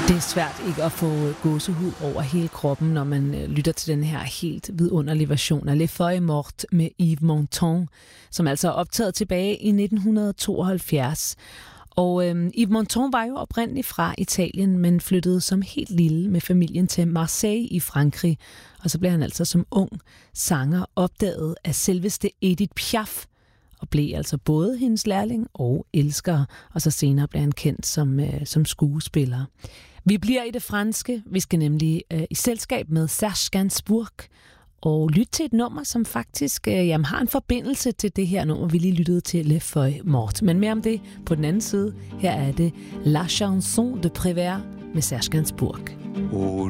Det er svært ikke at få gåsehud over hele kroppen, når man lytter til den her helt vidunderlige version af Les Feuilles Mortes med Yves Montand, som altså er optaget tilbage i 1972. Og Yves Montand var jo oprindeligt fra Italien, men flyttede som helt lille med familien til Marseille i Frankrig. Og så blev han altså som ung sanger opdaget af selveste Edith Piaf, og blev altså både hendes lærling og elsker, og så senere blev han kendt som skuespiller. Vi bliver i det franske. Vi skal nemlig i selskab med Serge Gainsbourg og lytte til et nummer, som faktisk har en forbindelse til det her nummer, vi lige lyttede til, Les Feuilles Mortes. Men mere om det på den anden side. Her er det La Chanson de Prévert med Serge Gainsbourg.